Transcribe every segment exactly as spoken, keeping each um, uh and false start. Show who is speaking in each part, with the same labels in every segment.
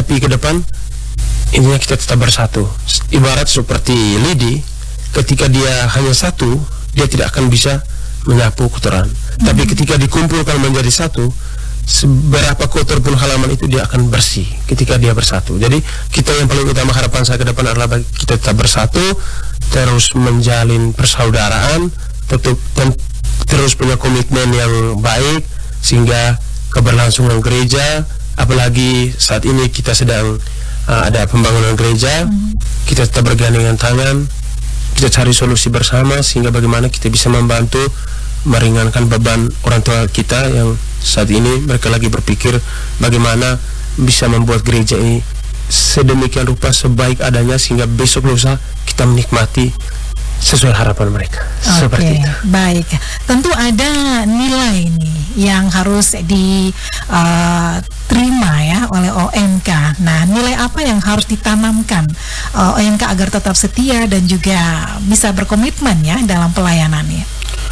Speaker 1: hadapi ke depan, intinya kita tetap bersatu. Ibarat seperti lidi, ketika dia hanya satu, dia tidak akan bisa menyapu kotoran. Hmm. Tapi ketika dikumpulkan menjadi satu, seberapa kotor pun halaman itu dia akan bersih ketika dia bersatu. Jadi kita yang paling utama, harapan saya ke depan adalah bagi kita tetap bersatu, terus menjalin persaudaraan, tetap dan terus punya komitmen yang baik sehingga keberlangsungan gereja, apalagi saat ini kita sedang uh, ada pembangunan gereja, hmm. kita tetap bergandengan tangan, kita cari solusi bersama sehingga bagaimana kita bisa membantu meringankan beban orang tua kita yang saat ini mereka lagi berpikir bagaimana bisa membuat gereja ini sedemikian rupa sebaik adanya sehingga besok lusa kita menikmati sesuai harapan mereka.
Speaker 2: Oke,
Speaker 1: seperti itu.
Speaker 2: Baik. Tentu ada nilai nih yang harus diterima uh, ya oleh O M K. Nah, nilai apa yang harus ditanamkan uh, O M K agar tetap setia dan juga bisa berkomitmen ya dalam pelayanannya?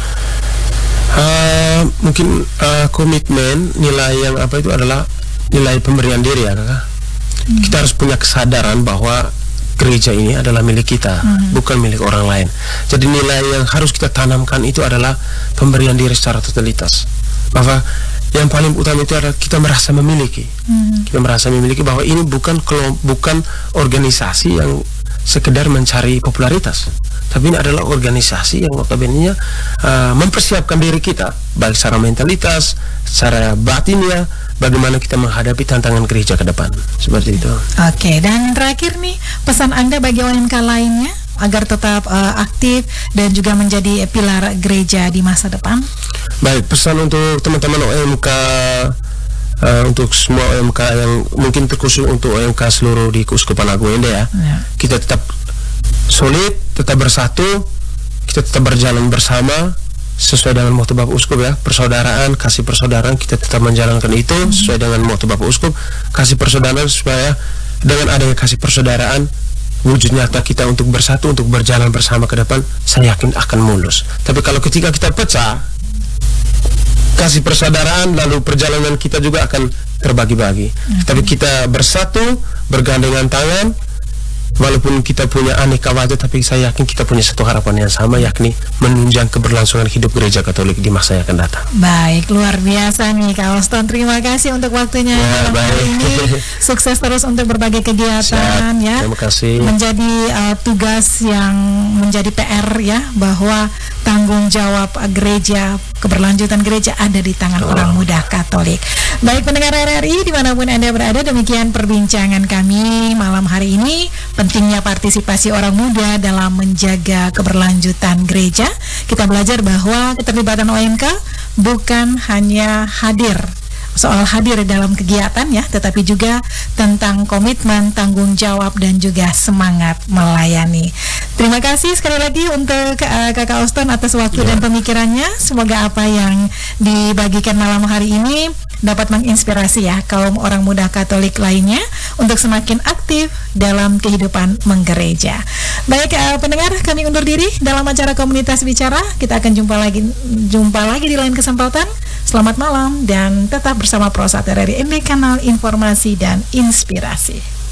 Speaker 1: Uh, mungkin uh, komitmen, nilai yang apa itu adalah nilai pemberian diri ya kakak. Hmm. Kita harus punya kesadaran bahwa gereja ini adalah milik kita, hmm. bukan milik orang lain. Jadi nilai yang harus kita tanamkan itu adalah pemberian diri secara totalitas. Bahwa yang paling utama itu adalah kita merasa memiliki. Hmm. Kita merasa memiliki bahwa ini bukan kelom- bukan organisasi yang sekedar mencari popularitas, tapi ini adalah organisasi yang notabene uh, mempersiapkan diri kita baik secara mentalitas, secara batinnya, bagaimana kita menghadapi tantangan gereja ke depan, seperti itu.
Speaker 2: Oke, dan terakhir nih, pesan Anda bagi O M K lainnya agar tetap uh, aktif dan juga menjadi pilar gereja di masa depan.
Speaker 1: Baik, pesan untuk teman-teman O M K, Uh, untuk semua O M K yang mungkin terkhusus untuk O M K seluruh di Keuskupan Agung Ende ya, ya. Kita tetap solid, tetap bersatu, kita tetap berjalan bersama sesuai dengan moto Bapak Uskup ya, persaudaraan, kasih persaudaraan, kita tetap menjalankan itu hmm. sesuai dengan moto Bapak Uskup, kasih persaudaraan, supaya dengan adanya kasih persaudaraan wujud nyata kita untuk bersatu, untuk berjalan bersama ke depan, saya yakin akan mulus. Tapi kalau ketika kita pecah, kasih persaudaraan lalu perjalanan kita juga akan terbagi-bagi. Okay. Tapi kita bersatu, bergandengan tangan, walaupun kita punya aneka wajah, tapi saya yakin kita punya satu harapan yang sama, yakni menunjang keberlangsungan hidup gereja Katolik di masa yang akan datang.
Speaker 2: Baik, luar biasa nih Kak Auston. Terima kasih untuk waktunya
Speaker 1: ya,
Speaker 2: hari ini. Sukses terus untuk berbagai kegiatan. Siap. Ya.
Speaker 1: Terima kasih.
Speaker 2: Menjadi uh, tugas yang menjadi P R ya, bahwa tanggung jawab gereja, keberlanjutan gereja ada di tangan oh. orang muda Katolik. Baik pendengar R R I dimanapun Anda berada, demikian perbincangan kami malam hari ini. Pentingnya partisipasi orang muda dalam menjaga keberlanjutan gereja. Kita belajar bahwa keterlibatan O M K bukan hanya hadir, soal hadir dalam kegiatan ya, tetapi juga tentang komitmen, tanggung jawab, dan juga semangat melayani. Terima kasih sekali lagi untuk uh, Kakak Auston atas waktu yeah. dan pemikirannya. Semoga apa yang dibagikan malam hari ini dapat menginspirasi ya kaum orang muda Katolik lainnya untuk semakin aktif dalam kehidupan menggereja. Baik uh, pendengar, kami undur diri dalam acara Komunitas Bicara. Kita akan jumpa lagi jumpa lagi di lain kesempatan. Selamat malam dan tetap bersama Prosat R R I Ende, kanal informasi dan inspirasi.